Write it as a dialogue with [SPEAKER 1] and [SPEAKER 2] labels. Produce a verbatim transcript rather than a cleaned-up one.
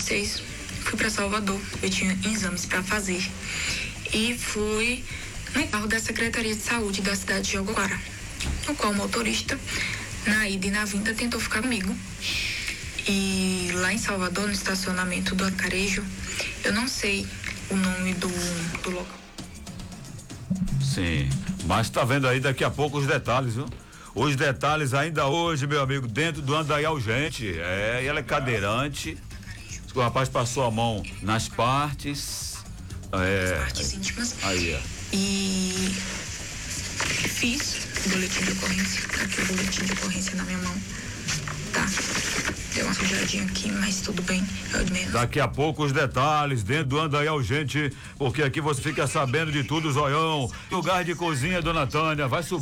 [SPEAKER 1] seis, fui para Salvador. Eu tinha exames para fazer. E fui no carro da Secretaria de Saúde da cidade de Jaguara, no qual o motorista, na ida e na vinda, tentou ficar comigo. E lá em Salvador, no estacionamento do Acarejo, eu não sei o nome do, do local.
[SPEAKER 2] Sim, mas tá vendo aí daqui a pouco os detalhes, viu? Os detalhes ainda hoje, meu amigo, dentro do Andaial Gente. É, e ela é cadeirante. O rapaz passou a mão nas partes. É,
[SPEAKER 1] Nas partes íntimas.
[SPEAKER 2] Aí, é.
[SPEAKER 1] E fiz o boletim de ocorrência. Tá aqui o boletim de ocorrência na minha mão. Tá. Deu uma sujadinha aqui, mas tudo bem. É o de menos.
[SPEAKER 2] Daqui a pouco os detalhes dentro do Andaial Gente, porque aqui você fica sabendo de tudo, zoião. Lugar de cozinha, dona Tânia, vai subir.